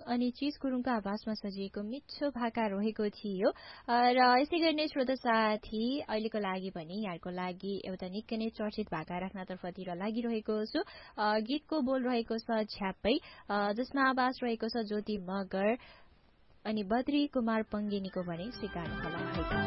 अनि चिज गुरुङको आवाजमा सजिएको मिठो भाका रहेको थियो र यसै गरी नै श्रोता साथी अहिलेको लागि भने यहाँको लागि एउटा निकै नै चर्चित भाका राख्नतर्फतिर लागिरहेको छु। गीतको बोल रहेको छ झ्याप्पै, जसमा आवाज रहेको छ ज्योति मगर अनि बद्री कुमार पङ्गिनीको भने स्वीकार्नु होला।